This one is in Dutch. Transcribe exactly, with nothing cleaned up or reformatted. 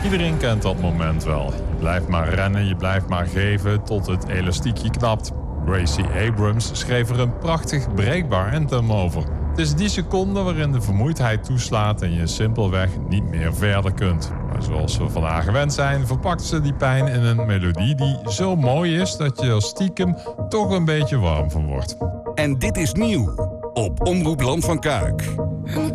Iedereen kent dat moment wel. Je blijft maar rennen, je blijft maar geven tot het elastiekje knapt. Gracie Abrams schreef er een prachtig breekbaar anthem over. Het is die seconde waarin de vermoeidheid toeslaat en je simpelweg niet meer verder kunt. Maar zoals we vandaag gewend zijn, verpakt ze die pijn in een melodie die zo mooi is dat je er stiekem toch een beetje warm van wordt. En dit is nieuw op Omroep Land van Kuik.